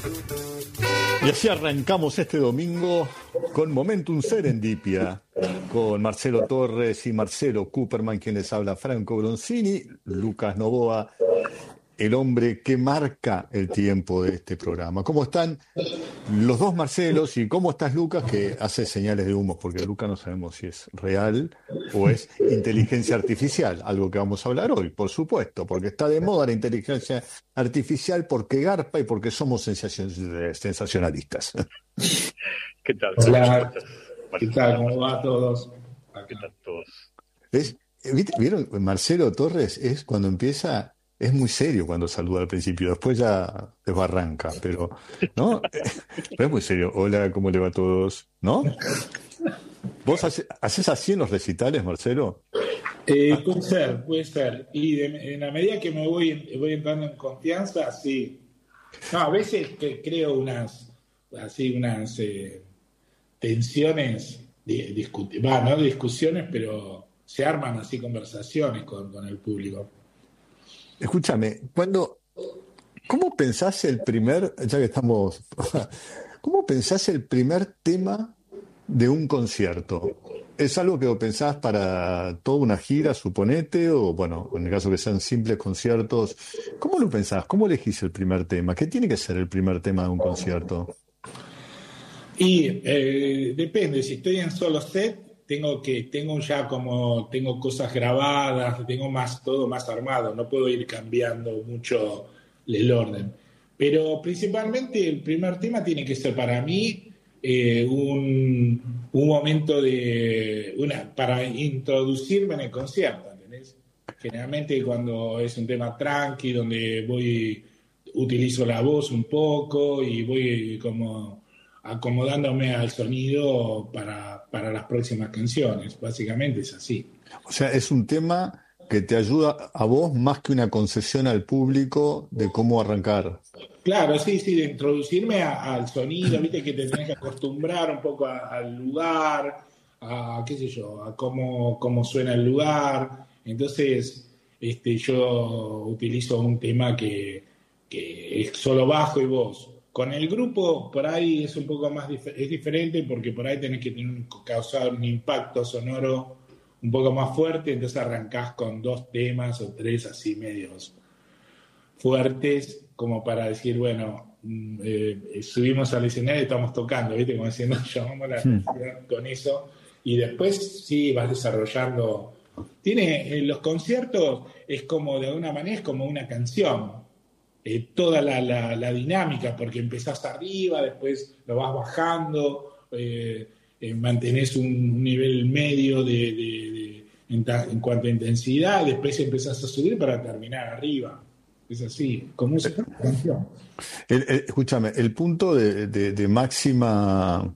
Y así arrancamos este domingo con Momentum Serendipia, con Marcelo Torres y Marcelo Cooperman, quien les habla, Franco Bronzini, Lucas Novoa, el hombre que marca el tiempo de este programa. ¿Cómo están los dos Marcelos y cómo estás, Lucas, que hace señales de humo? Porque Lucas no sabemos si es real o es inteligencia artificial, algo que vamos a hablar hoy, por supuesto, porque está de moda la inteligencia artificial, porque garpa y porque somos sensacionalistas. ¿Qué tal? Hola, ¿qué tal? ¿Cómo va a todos? ¿Qué tal todos? ¿Vieron? Marcelo Torres es cuando empieza, es muy serio cuando saluda al principio, después ya desbarranca, pero, ¿no? Pero es muy serio. Hola, ¿cómo le va a todos? ¿No? ¿Vos haces así en los recitales, Marcelo? Puede ser. Y en la medida que me voy entrando en confianza, sí. No, a veces que creo unas tensiones, no discusiones, pero se arman así conversaciones con el público. Escúchame, ¿cómo pensás ya que estamos, cómo pensás el primer tema de un concierto? ¿Es algo que pensás para toda una gira, suponete? O bueno, en el caso que sean simples conciertos, ¿cómo lo pensás? ¿Cómo elegís el primer tema? ¿Qué tiene que ser el primer tema de un concierto? Y depende, si estoy en solo set, tengo cosas grabadas, tengo todo más armado, no puedo ir cambiando mucho el orden. Pero principalmente el primer tema tiene que ser para mí un momento para introducirme en el concierto, ¿entendés? Generalmente cuando es un tema tranqui, donde utilizo la voz un poco y voy como acomodándome al sonido para las próximas canciones. Básicamente es así. O sea, es un tema que te ayuda a vos más que una concesión al público de cómo arrancar. Claro, sí, de introducirme al sonido, viste que te tenés que acostumbrar un poco al lugar, a qué sé yo, a cómo suena el lugar. Entonces, yo utilizo un tema que es solo bajo y voz. Con el grupo por ahí es un poco más es diferente porque por ahí tenés que causar un impacto sonoro un poco más fuerte, entonces arrancás con 2 temas o 3 así medios fuertes como para decir, bueno, subimos al escenario y estamos tocando, ¿viste? Como diciendo, llamamos la atención con eso. Y después sí vas desarrollando. Los conciertos es como, de alguna manera, es como una canción. Toda la dinámica, porque empezás arriba, después lo vas bajando, mantenés un nivel medio en cuanto a intensidad, después empezás a subir para terminar arriba. Es así, como si fuera una canción. Escúchame, el punto de máxima,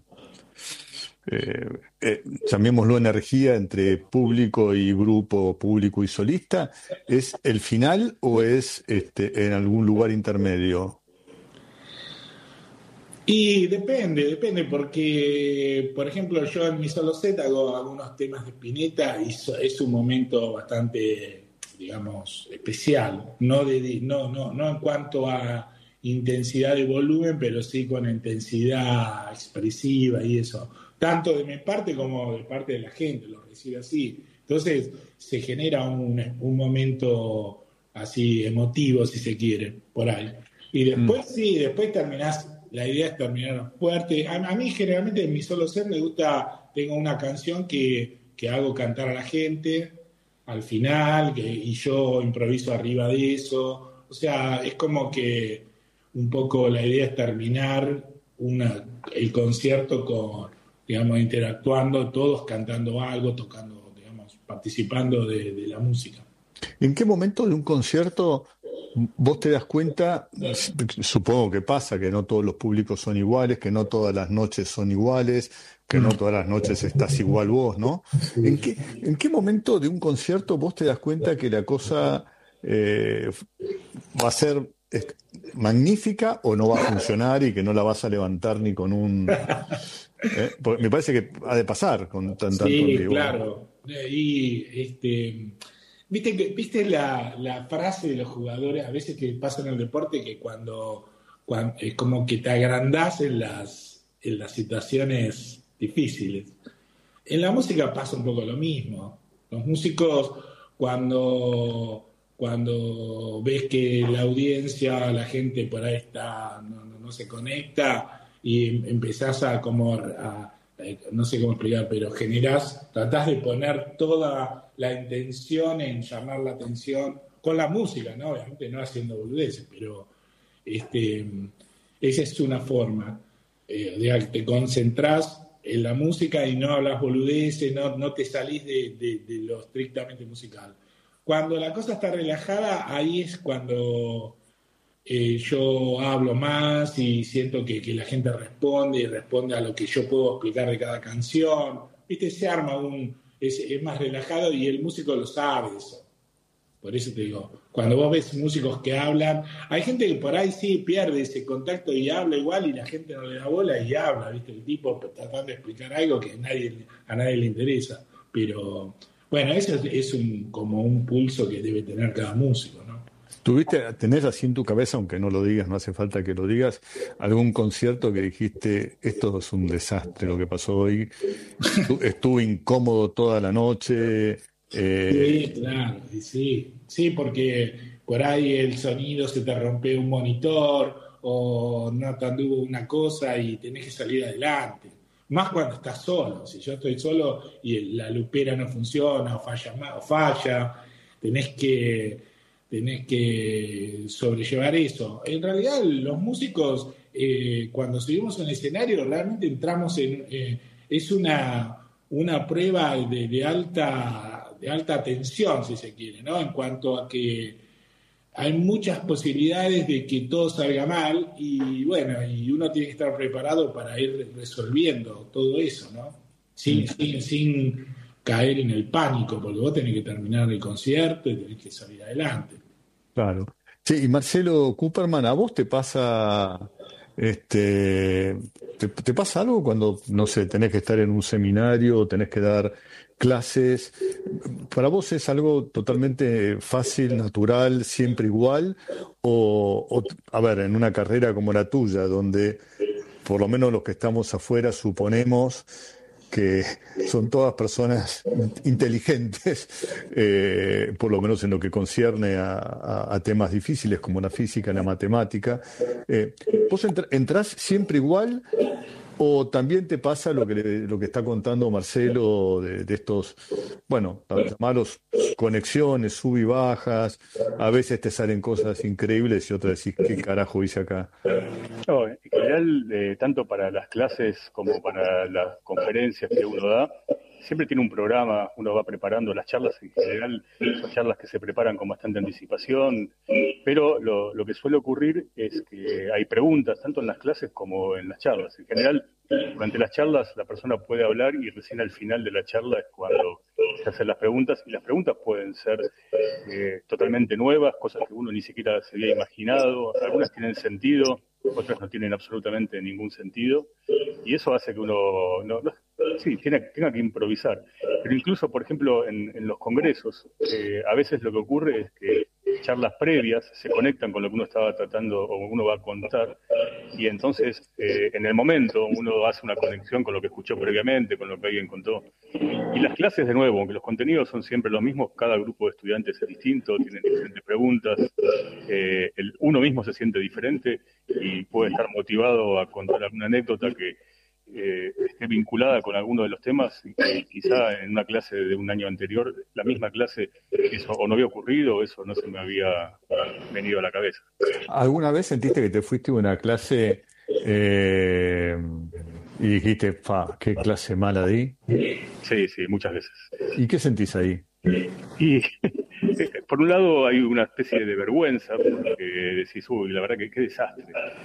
llamémoslo energía entre público y grupo, público y solista, ¿es el final o es en algún lugar intermedio? Y depende, porque, por ejemplo, yo en mi solo set hago algunos temas de Spinetta y es un momento bastante, digamos, especial. No en cuanto a intensidad y volumen, pero sí con intensidad expresiva y eso. Tanto de mi parte como de parte de la gente, lo recibe así. Entonces se genera un momento así emotivo, si se quiere, por ahí. Y después después terminás. La idea es terminar fuerte. A mí generalmente en mi solo ser me gusta, tengo una canción que hago cantar a la gente al final y yo improviso arriba de eso. O sea, es como que un poco la idea es terminar el concierto digamos, interactuando, todos cantando algo, tocando, digamos, participando de la música. ¿En qué momento de un concierto vos te das cuenta? Supongo que pasa, que no todos los públicos son iguales, que no todas las noches son iguales, que no todas las noches estás igual vos, ¿no? ¿En qué momento de un concierto vos te das cuenta que la cosa va a ser magnífica o no va a funcionar y que no la vas a levantar ni con un... Porque me parece que ha de pasar con tanto en Sí, vivo. claro. ¿Viste la frase de los jugadores, a veces que pasa en el deporte, que cuando es como que te agrandás en las situaciones difíciles. En la música pasa un poco lo mismo. Los músicos, cuando ves que la audiencia, la gente por ahí no se conecta y empezás no sé cómo explicar, pero tratás de poner toda la intención en llamar la atención con la música, ¿no? Obviamente no haciendo boludeces, pero esa es una forma. Te concentrás en la música y no hablas boludeces, no te salís de lo estrictamente musical. Cuando la cosa está relajada, ahí es cuando yo hablo más y siento que la gente responde y responde a lo que yo puedo explicar de cada canción. ¿Viste? Se arma es más relajado y el músico lo sabe eso. Por eso te digo, cuando vos ves músicos que hablan, hay gente que por ahí sí pierde ese contacto y habla igual y la gente no le da bola y habla, ¿viste? El tipo tratando de explicar algo que a nadie le interesa. Pero bueno, eso es como un pulso que debe tener cada músico, ¿no? ¿Tenés así en tu cabeza, aunque no lo digas, no hace falta que lo digas, algún concierto que dijiste, esto es un desastre lo que pasó hoy, estuve incómodo toda la noche? Sí, claro, y sí, porque por ahí el sonido se te rompe un monitor o no te anduvo una cosa y tenés que salir adelante. Más cuando estás solo. Si yo estoy solo y la lupera no funciona o falla, tenés que, tenés que sobrellevar eso. En realidad, los músicos, cuando subimos a un escenario, realmente entramos es una prueba de alta tensión, si se quiere, ¿no? En cuanto a que hay muchas posibilidades de que todo salga mal y bueno, y uno tiene que estar preparado para ir resolviendo todo eso, ¿no? Sin caer en el pánico, porque vos tenés que terminar el concierto y tenés que salir adelante. Claro. Sí, y Marcelo Cooperman, ¿a vos te pasa, te pasa algo cuando, no sé, tenés que estar en un seminario o tenés que dar clases? ¿Para vos es algo totalmente fácil, natural, siempre igual? A ver, en una carrera como la tuya, donde por lo menos los que estamos afuera suponemos que son todas personas inteligentes, por lo menos en lo que concierne a temas difíciles como la física, la matemática. ¿Vos entrás siempre igual o también te pasa lo que está contando Marcelo de estos, bueno, para llamarlos conexiones, sub y bajas? A veces te salen cosas increíbles y otras decís, ¿qué carajo hice acá? No, en general, tanto para las clases como para las conferencias que uno da, siempre tiene un programa, uno va preparando las charlas, en general son charlas que se preparan con bastante anticipación, pero lo que suele ocurrir es que hay preguntas, tanto en las clases como en las charlas. En general, durante las charlas la persona puede hablar y recién al final de la charla es cuando se hacen las preguntas, y las preguntas pueden ser totalmente nuevas, cosas que uno ni siquiera se había imaginado, algunas tienen sentido, otras no tienen absolutamente ningún sentido, y eso hace que uno sí, tenga que improvisar. Pero incluso, por ejemplo, en los congresos, a veces lo que ocurre es que charlas previas se conectan con lo que uno estaba tratando o uno va a contar, y entonces en el momento uno hace una conexión con lo que escuchó previamente, con lo que alguien contó. Y las clases, de nuevo, aunque los contenidos son siempre los mismos, cada grupo de estudiantes es distinto, tienen diferentes preguntas, uno mismo se siente diferente y puede estar motivado a contar alguna anécdota que esté vinculada con alguno de los temas y que quizá en una clase de un año anterior, la misma clase, eso o no había ocurrido o eso no se me había venido a la cabeza. ¿Alguna vez sentiste que te fuiste a una clase eh, y dijiste, qué clase mala di? Sí, sí, muchas veces. ¿Y qué sentís ahí? Y por un lado hay una especie de vergüenza, porque decís, uy, la verdad que qué desastre.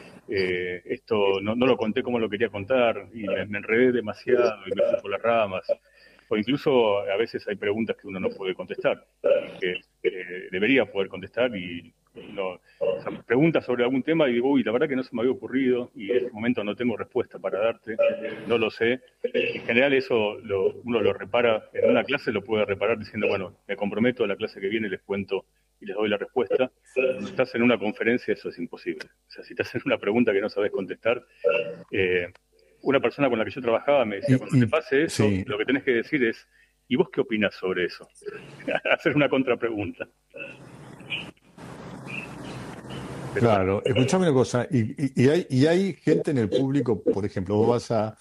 Esto no lo conté como lo quería contar y me enredé demasiado y me fui por las ramas. O incluso a veces hay preguntas que uno no puede contestar, que debería poder contestar y no, o sea, preguntas sobre algún tema y digo, uy, la verdad que no se me había ocurrido y en este momento no tengo respuesta para darte, no lo sé. En general eso uno lo repara, en una clase lo puede reparar diciendo, bueno, me comprometo a la clase que viene, les cuento y y les doy la respuesta. Cuando estás en una conferencia eso es imposible. O sea, si te hacen una pregunta que no sabes contestar, una persona con la que yo trabajaba me decía, cuando te pase eso, sí, lo que tenés que decir es, ¿y vos qué opinás sobre eso? Hacer una contrapregunta. Claro, escuchame una cosa, y hay gente en el público, por ejemplo, vos vas a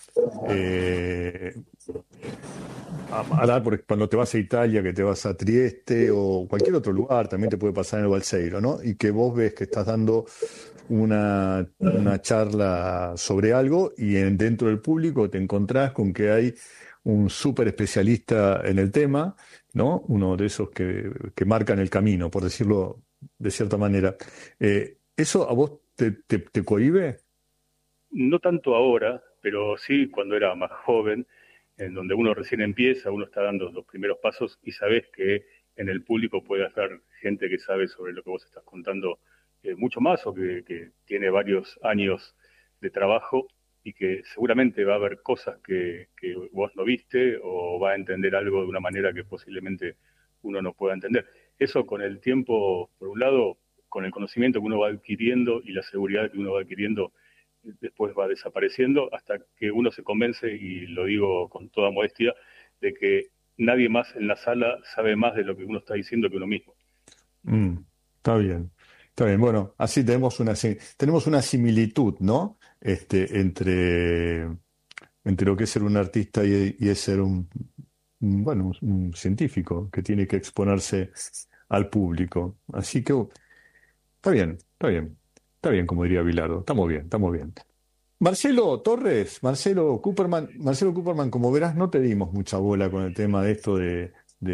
dar, cuando te vas a Italia, que te vas a Trieste o cualquier otro lugar, también te puede pasar en el Balseiro, ¿no? Y que vos ves que estás dando una charla sobre algo y dentro del público te encontrás con que hay un súper especialista en el tema, ¿no? Uno de esos que marcan el camino, por decirlo de cierta manera. ¿Eso a vos te cohíbe? No tanto ahora, pero sí cuando era más joven, en donde uno recién empieza, uno está dando los primeros pasos y sabés que en el público puede haber gente que sabe sobre lo que vos estás contando mucho más o que tiene varios años de trabajo y que seguramente va a haber cosas que vos no viste o va a entender algo de una manera que posiblemente uno no pueda entender. Eso con el tiempo, por un lado, con el conocimiento que uno va adquiriendo y la seguridad que uno va adquiriendo, después va desapareciendo hasta que uno se convence, y lo digo con toda modestia, de que nadie más en la sala sabe más de lo que uno está diciendo que uno mismo. Está bien. Está bien. Bueno, así tenemos una similitud, ¿no? Entre lo que es ser un artista y es ser un científico que tiene que exponerse al público. Así que está bien, está bien. Está bien, como diría Bilardo. Estamos bien, estamos bien. Marcelo Torres, Marcelo Cooperman, como verás, no te dimos mucha bola con el tema de esto de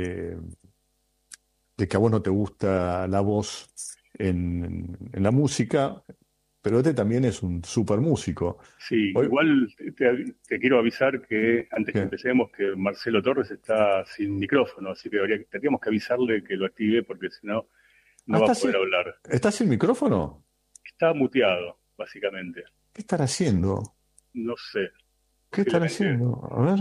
que a vos no te gusta la voz en la música, pero también es un súper músico. Sí, igual te quiero avisar que antes que empecemos que Marcelo Torres está sin micrófono, así que tendríamos que avisarle que lo active porque si no, no va a poder hablar. ¿Está sin micrófono? Está muteado, básicamente. ¿Qué estará haciendo? No sé. ¿Qué estará haciendo? A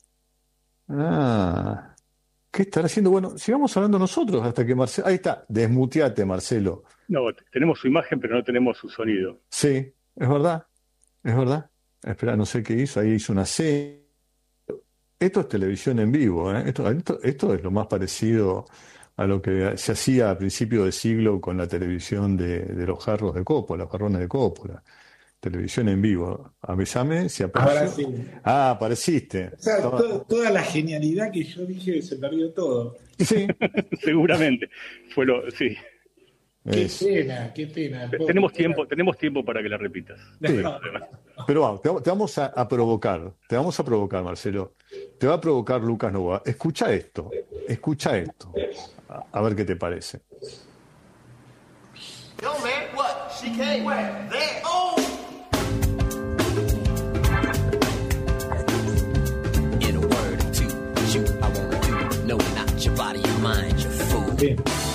ver. ¿Qué estará haciendo? Bueno, sigamos hablando nosotros hasta que Marcelo... Ahí está, desmuteate, Marcelo. No, tenemos su imagen, pero no tenemos su sonido. Sí, es verdad. Espera, no sé qué hizo, ahí hizo una C. Esto es televisión en vivo, ¿eh? Esto es lo más parecido a lo que se hacía a principios de siglo con la televisión de los jarros de Coppola, los jarrones de Coppola. Televisión en vivo. Avísame si apareció. Ahora sí. Ah, apareciste. O sea, toda la genialidad que yo dije se perdió todo. Sí. Seguramente. Sí. Qué pena. Tenemos tiempo para que la repitas. Sí. Pero vamos, te vamos a provocar. Te vamos a provocar, Marcelo. Te va a provocar Lucas Novoa. Escucha esto. A ver qué te parece. Yo, man, what? She came where? There. Oh! In a word or two, shoot, I wanna do. No, not your body, your mind, your fool. Bien.